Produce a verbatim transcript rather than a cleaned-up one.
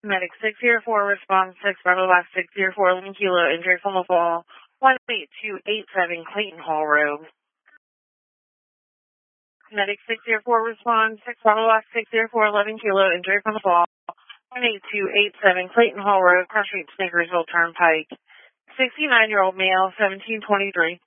Medic six zero four, response six, Bravo Box six zero four, eleven kilo, injury from the fall, one eight two eight seven, Clayton Hall Road. Medic six zero four, response six, Bravo Box six zero four, eleven kilo, injury from the fall, one eight two eight seven, Clayton Hall Road, Cross Street, Snakersville Turnpike. sixty-nine-year-old male, seventeen twenty-three.